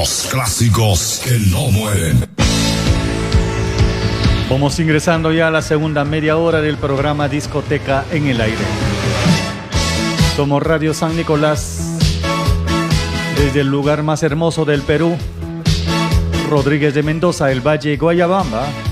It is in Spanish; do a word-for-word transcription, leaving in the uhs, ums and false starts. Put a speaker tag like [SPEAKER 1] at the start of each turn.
[SPEAKER 1] Los clásicos que no mueren.
[SPEAKER 2] Vamos ingresando ya a la segunda media hora del programa Discoteca en el Aire. Somos Radio San Nicolás, desde el lugar más hermoso del Perú, Rodríguez de Mendoza, el Valle Guayabamba.